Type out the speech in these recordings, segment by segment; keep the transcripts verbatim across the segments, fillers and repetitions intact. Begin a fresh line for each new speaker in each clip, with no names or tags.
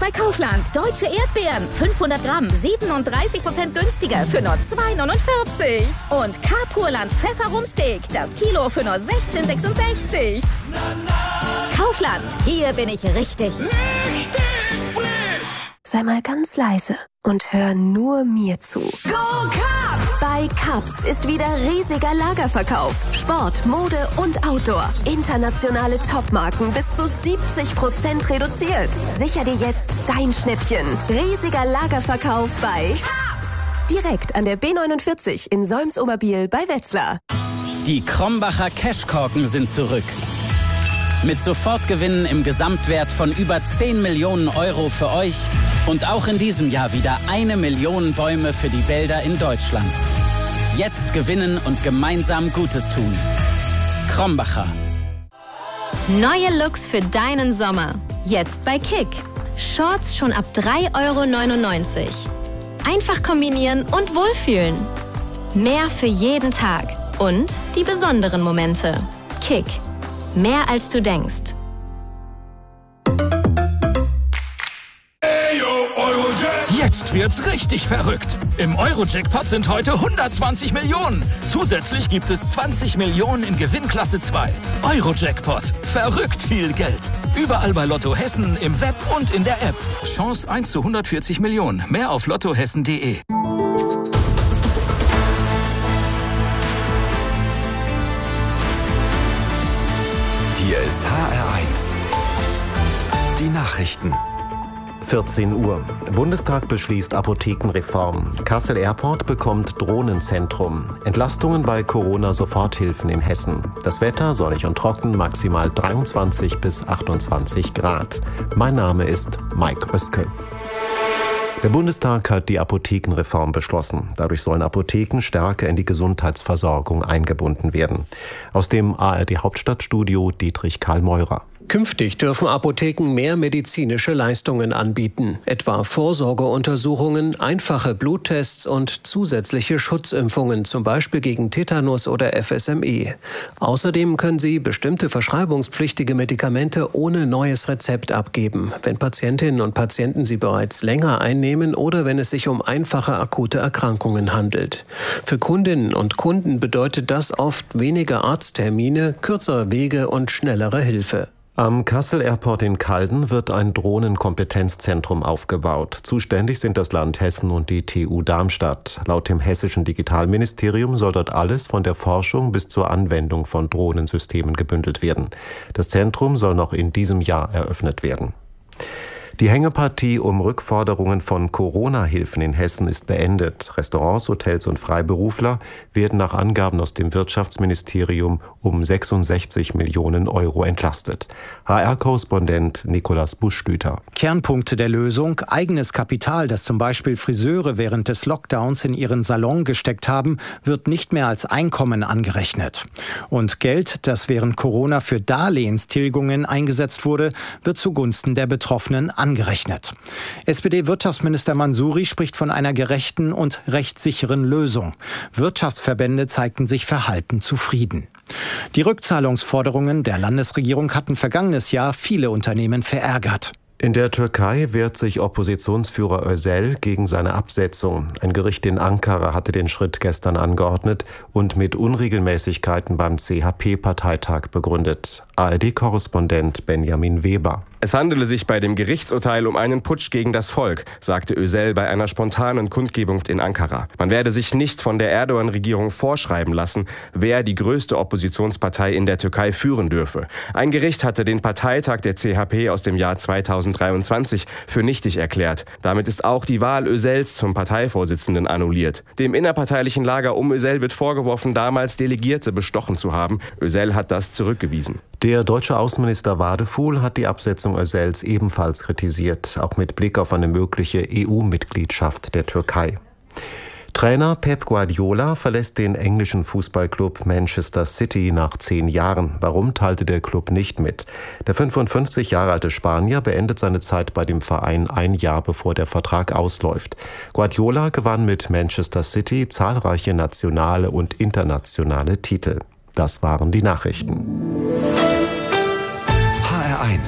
bei Kaufland. Deutsche Erdbeeren. fünfhundert Gramm. siebenunddreißig Prozent günstiger für nur zwei neunundvierzig. Und Carpurland Pfefferumsteak. Das Kilo für nur sechzehn sechsundsechzig. Kaufland. Hier bin ich richtig.
Richtig frisch.
Sei mal ganz leise und hör nur mir zu.
Go Cups!
Bei Cups ist wieder riesiger Lagerverkauf. Sport, Mode und Outdoor. Internationale Topmarken bis zu siebzig Prozent reduziert. Sicher dir jetzt dein Schnäppchen. Riesiger Lagerverkauf bei
Cups!
Direkt an der B neunundvierzig in Solms-Oberbiel bei Wetzlar.
Die Krombacher Cashkorken sind zurück. Mit Sofortgewinnen im Gesamtwert von über zehn Millionen Euro für euch und auch in diesem Jahr wieder eine Million Bäume für die Wälder in Deutschland. Jetzt gewinnen und gemeinsam Gutes tun. Krombacher.
Neue Looks für deinen Sommer. Jetzt bei Kick. Shorts schon ab drei Euro neunundneunzig. Einfach kombinieren und wohlfühlen. Mehr für jeden Tag. Und die besonderen Momente. Kick. Mehr als du denkst.
Jetzt wird's richtig verrückt. Im Euro-Jackpot sind heute hundertzwanzig Millionen. Zusätzlich gibt es zwanzig Millionen in Gewinnklasse zwei. Euro-Jackpot. Verrückt viel Geld. Überall bei Lotto Hessen, im Web und in der App. Chance eins zu hundertvierzig Millionen. Mehr auf lottohessen punkt de.
Hier ist H R eins. Die Nachrichten.
vierzehn Uhr. Bundestag beschließt Apothekenreform. Kassel Airport bekommt Drohnenzentrum. Entlastungen bei Corona-Soforthilfen in Hessen. Das Wetter sonnig und trocken, maximal dreiundzwanzig bis achtundzwanzig Grad. Mein Name ist Mike Oeske. Der Bundestag hat die Apothekenreform beschlossen. Dadurch sollen Apotheken stärker in die Gesundheitsversorgung eingebunden werden. Aus dem A R D-Hauptstadtstudio Dietrich Karl Meurer.
Künftig dürfen Apotheken mehr medizinische Leistungen anbieten, etwa Vorsorgeuntersuchungen, einfache Bluttests und zusätzliche Schutzimpfungen, zum Beispiel gegen Tetanus oder F S M E. Außerdem können sie bestimmte verschreibungspflichtige Medikamente ohne neues Rezept abgeben, wenn Patientinnen und Patienten sie bereits länger einnehmen oder wenn es sich um einfache akute Erkrankungen handelt. Für Kundinnen und Kunden bedeutet das oft weniger Arzttermine, kürzere Wege und schnellere Hilfe.
Am Kassel Airport in Calden wird ein Drohnenkompetenzzentrum aufgebaut. Zuständig sind das Land Hessen und die T U Darmstadt. Laut dem hessischen Digitalministerium soll dort alles von der Forschung bis zur Anwendung von Drohnensystemen gebündelt werden. Das Zentrum soll noch in diesem Jahr eröffnet werden. Die Hängepartie um Rückforderungen von Corona-Hilfen in Hessen ist beendet. Restaurants, Hotels und Freiberufler werden nach Angaben aus dem Wirtschaftsministerium um sechsundsechzig Millionen Euro entlastet. H R-Korrespondent Nikolaus Buschstüter.
Kernpunkte der Lösung: eigenes Kapital, das zum Beispiel Friseure während des Lockdowns in ihren Salon gesteckt haben, wird nicht mehr als Einkommen angerechnet. Und Geld, das während Corona für Darlehenstilgungen eingesetzt wurde, wird zugunsten der Betroffenen angerechnet. angerechnet. S P D-Wirtschaftsminister Mansouri spricht von einer gerechten und rechtssicheren Lösung. Wirtschaftsverbände zeigten sich verhalten zufrieden. Die Rückzahlungsforderungen der Landesregierung hatten vergangenes Jahr viele Unternehmen verärgert.
In der Türkei wehrt sich Oppositionsführer Özel gegen seine Absetzung. Ein Gericht in Ankara hatte den Schritt gestern angeordnet und mit Unregelmäßigkeiten beim C H P-Parteitag begründet. A R D-Korrespondent Benjamin Weber.
Es handele sich bei dem Gerichtsurteil um einen Putsch gegen das Volk, sagte Özel bei einer spontanen Kundgebung in Ankara. Man werde sich nicht von der Erdogan-Regierung vorschreiben lassen, wer die größte Oppositionspartei in der Türkei führen dürfe. Ein Gericht hatte den Parteitag der C H P aus dem Jahr zweitausenddreiundzwanzig für nichtig erklärt. Damit ist auch die Wahl Özels zum Parteivorsitzenden annulliert. Dem innerparteilichen Lager um Özel wird vorgeworfen, damals Delegierte bestochen zu haben. Özel hat das zurückgewiesen.
Der deutsche Außenminister Wadefuhl hat die Absetzung Özels ebenfalls kritisiert, auch mit Blick auf eine mögliche E U-Mitgliedschaft der Türkei. Trainer Pep Guardiola verlässt den englischen Fußballclub Manchester City nach zehn Jahren. Warum, teilte der Club nicht mit. Der fünfundfünfzig Jahre alte Spanier beendet seine Zeit bei dem Verein ein Jahr bevor der Vertrag ausläuft. Guardiola gewann mit Manchester City zahlreiche nationale und internationale Titel. Das waren die Nachrichten.
H R eins.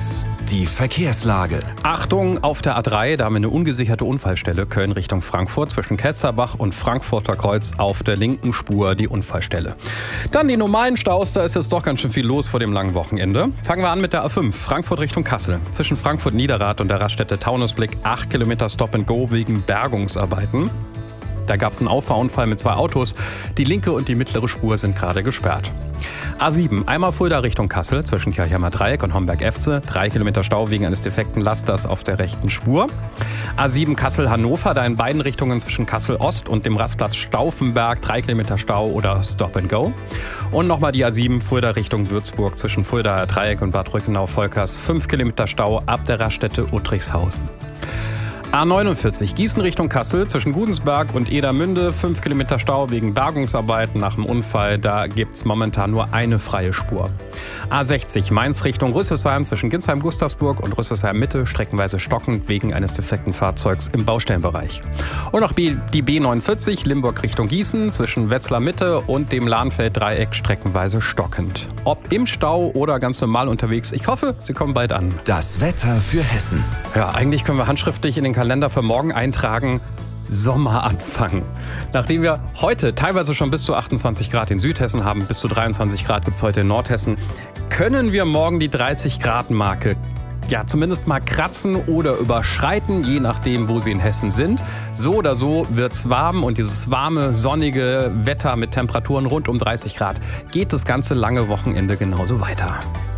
Die Verkehrslage.
Achtung, auf der A drei, da haben wir eine ungesicherte Unfallstelle. Köln Richtung Frankfurt zwischen Ketzerbach und Frankfurter Kreuz auf der linken Spur die Unfallstelle. Dann die normalen Staus, da ist jetzt doch ganz schön viel los vor dem langen Wochenende. Fangen wir an mit der A fünf, Frankfurt Richtung Kassel. Zwischen Frankfurt-Niederrad und der Raststätte Taunusblick acht Kilometer Stop and Go wegen Bergungsarbeiten. Da gab es einen Auffahrunfall mit zwei Autos. Die linke und die mittlere Spur sind gerade gesperrt. A sieben, einmal Fulda Richtung Kassel zwischen Kirchheimer Dreieck und Homberg-Efze. Drei Kilometer Stau wegen eines defekten Lasters auf der rechten Spur. A sieben Kassel-Hannover, da in beiden Richtungen zwischen Kassel-Ost und dem Rastplatz Stauffenberg. Drei Kilometer Stau oder Stop and Go. Und nochmal die A sieben Fulda Richtung Würzburg zwischen Fuldaer Dreieck und Bad Rückenau-Volkers. Fünf Kilometer Stau ab der Raststätte Uttrichshausen. A neunundvierzig, Gießen Richtung Kassel, zwischen Gudensberg und Edermünde, fünf Kilometer Stau wegen Bergungsarbeiten nach dem Unfall. Da gibt's momentan nur eine freie Spur. A sechzig, Mainz Richtung Rüsselsheim, zwischen Ginsheim-Gustavsburg und Rüsselsheim-Mitte, streckenweise stockend wegen eines defekten Fahrzeugs im Baustellenbereich. Und noch die B neunundvierzig, Limburg Richtung Gießen, zwischen Wetzlar-Mitte und dem Lahnfeld-Dreieck, streckenweise stockend. Ob im Stau oder ganz normal unterwegs, ich hoffe, Sie kommen bald an.
Das Wetter für Hessen.
Ja, eigentlich können wir handschriftlich in den Kalender für morgen eintragen, Sommeranfang. Nachdem wir heute teilweise schon bis zu achtundzwanzig Grad in Südhessen haben, bis zu dreiundzwanzig Grad gibt es heute in Nordhessen, können wir morgen die dreißig Grad Marke ja zumindest mal kratzen oder überschreiten, je nachdem, wo Sie in Hessen sind. So oder so wird's warm und dieses warme, sonnige Wetter mit Temperaturen rund um dreißig Grad geht das ganze lange Wochenende genauso weiter.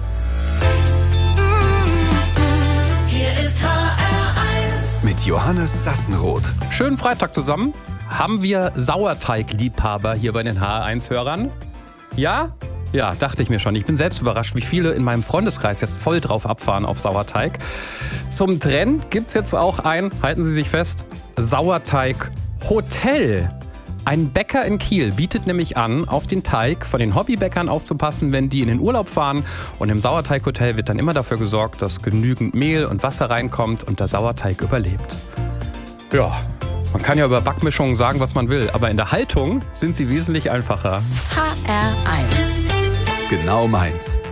Mit Johannes Sassenroth.
Schönen Freitag zusammen. Haben wir Sauerteig-Liebhaber hier bei den H R eins Hörern? Ja? Ja, dachte ich mir schon. Ich bin selbst überrascht, wie viele in meinem Freundeskreis jetzt voll drauf abfahren auf Sauerteig. Zum Trend gibt's jetzt auch ein, halten Sie sich fest, Sauerteig-Hotel. Ein Bäcker in Kiel bietet nämlich an, auf den Teig von den Hobbybäckern aufzupassen, wenn die in den Urlaub fahren. Und im Sauerteighotel wird dann immer dafür gesorgt, dass genügend Mehl und Wasser reinkommt und der Sauerteig überlebt. Ja, man kann ja über Backmischungen sagen, was man will, aber in der Haltung sind sie wesentlich einfacher.
H R eins.
Genau meins.